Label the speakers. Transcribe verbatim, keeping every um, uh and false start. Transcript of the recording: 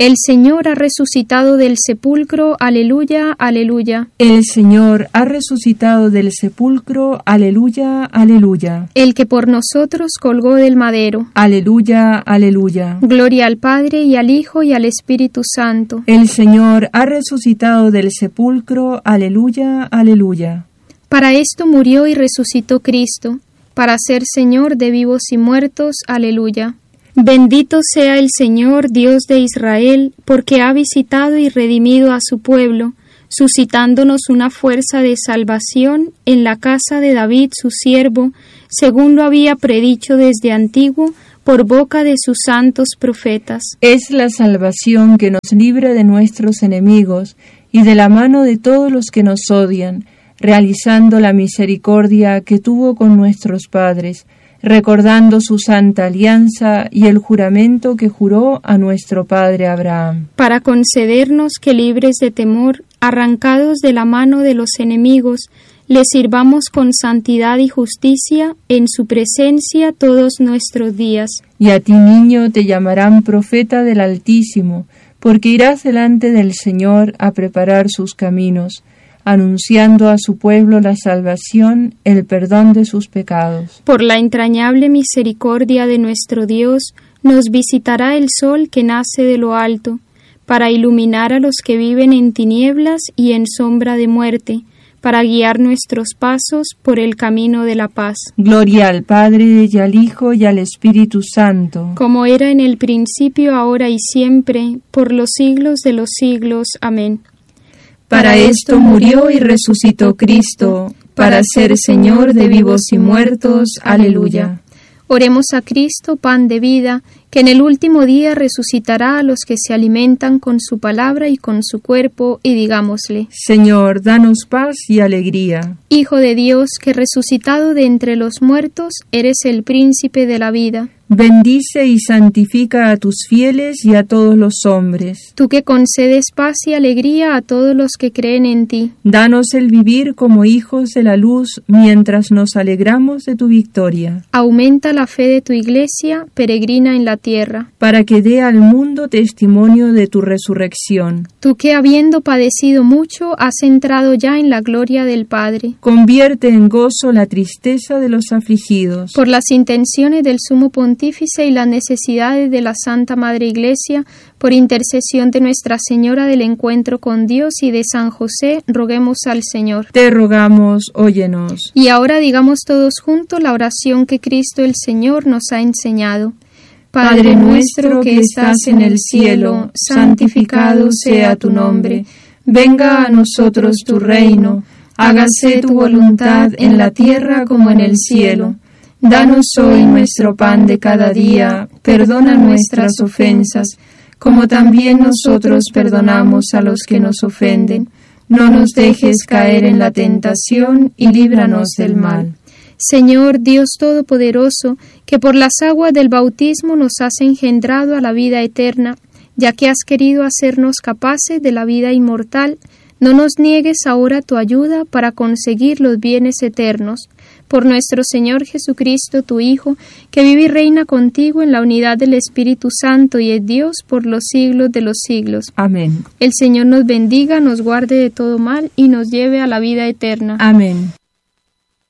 Speaker 1: El Señor ha resucitado del sepulcro, aleluya, aleluya.
Speaker 2: El Señor ha resucitado del sepulcro, aleluya, aleluya.
Speaker 1: El que por nosotros colgó del madero.
Speaker 2: Aleluya, aleluya.
Speaker 1: Gloria al Padre y al Hijo y al Espíritu Santo.
Speaker 2: El Señor ha resucitado del sepulcro, aleluya, aleluya.
Speaker 1: Para esto murió y resucitó Cristo, para ser Señor de vivos y muertos, aleluya. Bendito sea el Señor, Dios de Israel, porque ha visitado y redimido a su pueblo, suscitándonos una fuerza de salvación en la casa de David su siervo, según lo había predicho desde antiguo, por boca de sus santos profetas.
Speaker 2: Es la salvación que nos libra de nuestros enemigos y de la mano de todos los que nos odian, realizando la misericordia que tuvo con nuestros padres, recordando su santa alianza y el juramento que juró a nuestro padre Abraham,
Speaker 1: para concedernos que, libres de temor, arrancados de la mano de los enemigos, le sirvamos con santidad y justicia en su presencia todos nuestros días.
Speaker 2: Y a ti, niño, te llamarán profeta del Altísimo, porque irás delante del Señor a preparar sus caminos, anunciando a su pueblo la salvación, el perdón de sus pecados.
Speaker 1: Por la entrañable misericordia de nuestro Dios, nos visitará el sol que nace de lo alto, para iluminar a los que viven en tinieblas y en sombra de muerte, para guiar nuestros pasos por el camino de la paz.
Speaker 2: Gloria al Padre, y al Hijo, y al Espíritu Santo,
Speaker 1: como era en el principio, ahora y siempre, por los siglos de los siglos. Amén.
Speaker 2: Para esto murió y resucitó Cristo, para ser Señor de vivos y muertos. Aleluya.
Speaker 1: Oremos a Cristo, pan de vida, que en el último día resucitará a los que se alimentan con su palabra y con su cuerpo, y digámosle:
Speaker 2: Señor, danos paz y alegría.
Speaker 1: Hijo de Dios, que resucitado de entre los muertos, eres el príncipe de la vida.
Speaker 2: Bendice y santifica a tus fieles y a todos los hombres.
Speaker 1: Tú que concedes paz y alegría a todos los que creen en ti.
Speaker 2: Danos el vivir como hijos de la luz, mientras nos alegramos de tu victoria.
Speaker 1: Aumenta la fe de tu Iglesia, peregrina en la tierra,
Speaker 2: para que dé al mundo testimonio de tu resurrección.
Speaker 1: Tú que, habiendo padecido mucho, has entrado ya en la gloria del Padre.
Speaker 2: Convierte en gozo la tristeza de los afligidos.
Speaker 1: Por las intenciones del Sumo Pontífice y las necesidades de la Santa Madre Iglesia, por intercesión de Nuestra Señora del Encuentro con Dios y de San José, roguemos al Señor.
Speaker 2: Te rogamos, óyenos.
Speaker 1: Y ahora digamos todos juntos la oración que Cristo el Señor nos ha enseñado.
Speaker 2: Padre nuestro que estás en el cielo, santificado sea tu nombre. Venga a nosotros tu reino. Hágase tu voluntad en la tierra como en el cielo. Danos hoy nuestro pan de cada día, perdona nuestras ofensas, como también nosotros perdonamos a los que nos ofenden. No nos dejes caer en la tentación y líbranos del mal.
Speaker 1: Señor Dios Todopoderoso, que por las aguas del bautismo nos has engendrado a la vida eterna, ya que has querido hacernos capaces de la vida inmortal, no nos niegues ahora tu ayuda para conseguir los bienes eternos. Por nuestro Señor Jesucristo, tu Hijo, que vive y reina contigo en la unidad del Espíritu Santo y es Dios por los siglos de los siglos.
Speaker 2: Amén.
Speaker 1: El Señor nos bendiga, nos guarde de todo mal y nos lleve a la vida eterna.
Speaker 2: Amén.